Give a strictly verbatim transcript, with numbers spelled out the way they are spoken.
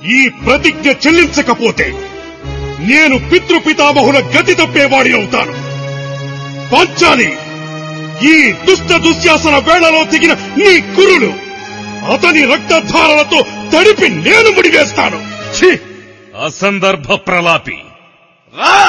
ఈ ప్రతిజ్ఞ చెల్లించకపోతే నేను పితృపితామహుల గతి తప్పేవాడినవుతాను. పంచాలి, ఈ దుష్ట దుశ్శాసన వేళలో దిగిన నీ కురులు అతని రక్తధారలతో తడిపి నేను ముడివేస్తాను. అసందర్భ ప్రలాపి.